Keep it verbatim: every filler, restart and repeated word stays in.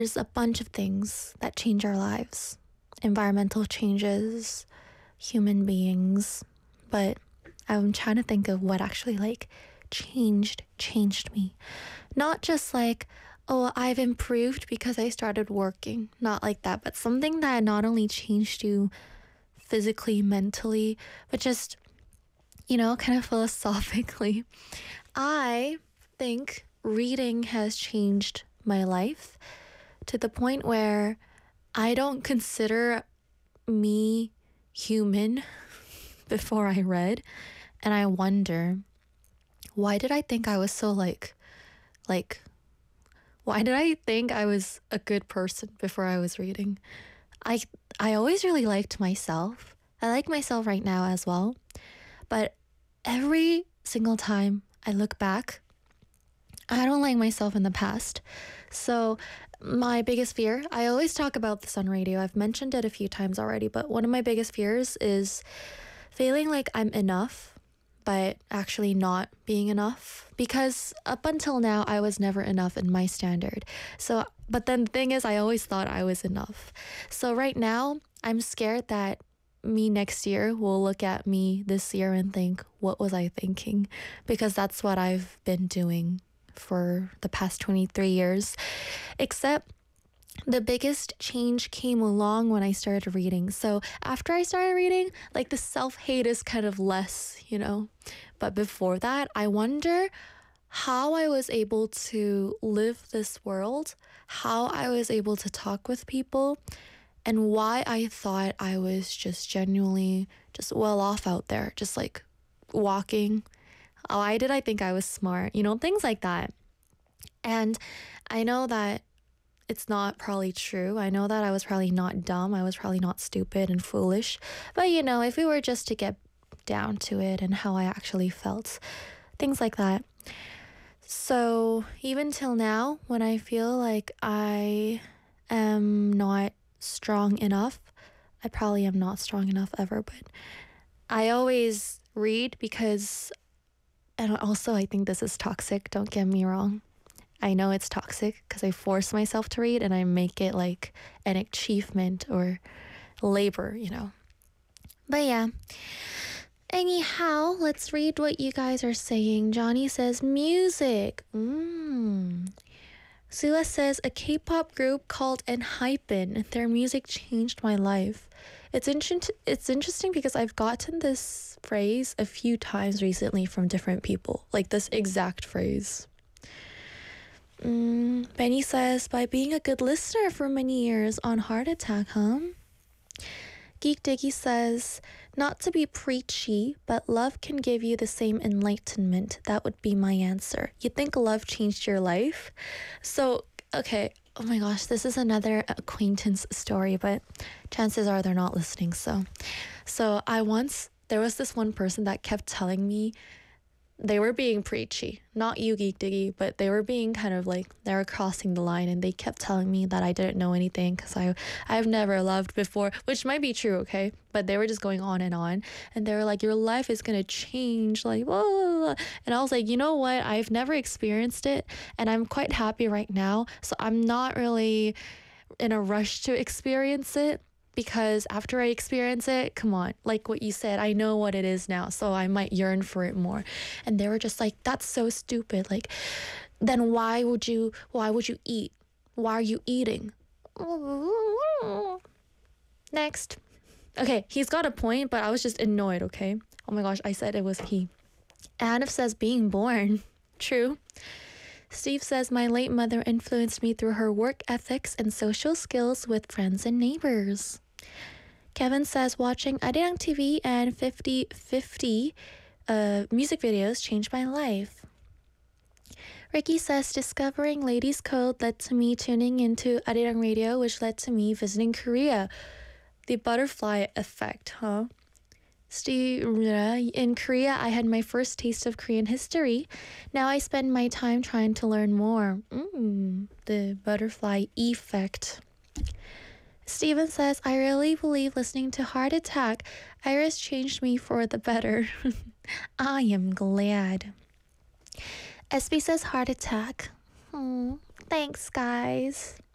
There's a bunch of things that change our lives, environmental changes, human beings, but I'm trying to think of what actually like changed changed me. Not just like, oh, I've improved because I started working, not like that, but something that not only changed you physically, mentally, but just, you know, kind of philosophically. I think reading has changed my life to the point where I don't consider me human before I read, and I wonder, why did I think I was so like like why did I think I was a good person before I was reading? I I always really liked myself. I like myself right now as well. But every single time I look back, I don't like myself in the past. So my biggest fear, I always talk about this on radio. I've mentioned it a few times already, but one of my biggest fears is feeling like I'm enough, but actually not being enough. Because up until now, I was never enough in my standard. So, but then the thing is, I always thought I was enough. So right now, I'm scared that me next year will look at me this year and think, what was I thinking? Because that's what I've been doing for the past twenty-three years. Except the biggest change came along when I started reading. So after I started reading, like the self-hate is kind of less, you know. But before that, I wonder how I was able to live this world, how I was able to talk with people, and why I thought I was just genuinely just well off out there, just like walking. Why did I think I was smart? You know, things like that. And I know that it's not probably true. I know that I was probably not dumb. I was probably not stupid and foolish. But, you know, if we were just to get down to it and how I actually felt, things like that. So even till now, when I feel like I am not strong enough, I probably am not strong enough ever, but I always read because, and also I think this is toxic, don't get me wrong. I know it's toxic because I force myself to read and I make it like an achievement or labor, you know. But yeah. Anyhow, let's read what you guys are saying. Johnny says music. Mmm. Sula says a K-pop group called Enhypen. Their music changed my life. It's interesting. It's interesting because I've gotten this phrase a few times recently from different people, like this exact phrase. Mm, Benny says, by being a good listener for many years on Heart Attack, huh? Geek Diggy says, not to be preachy, but love can give you the same enlightenment. That would be my answer. You think love changed your life? So, okay, oh my gosh, this is another acquaintance story, but chances are they're not listening. So, so I once, there was this one person that kept telling me they were being preachy, not you, Geek Diggy, but they were being kind of like, they were crossing the line, and they kept telling me that I didn't know anything because I, I've never loved before, which might be true, okay? But they were just going on and on, and they were like, your life is going to change, like, whoa. And I was like, you know what? I've never experienced it, and I'm quite happy right now, so I'm not really in a rush to experience it. Because after I experience it, come on, like what you said, I know what it is now, so I might yearn for it more. And they were just like, that's so stupid. Like, then why would you, why would you eat? Why are you eating? Next. Okay, he's got a point, but I was just annoyed, okay? Oh my gosh, I said it was he. Anif says being born. True. Steve says, my late mother influenced me through her work ethics and social skills with friends and neighbors. Kevin says, watching Arirang T V and fifty fifty uh, music videos changed my life. Ricky says, discovering Ladies Code led to me tuning into Arirang Radio, which led to me visiting Korea. The butterfly effect, huh? Steve, in Korea, I had my first taste of Korean history. Now I spend my time trying to learn more. Mm, the butterfly effect. Steven says, I really believe listening to Heart Attack, Iris changed me for the better. I am glad. S B says Heart Attack. Hmm, thanks, guys.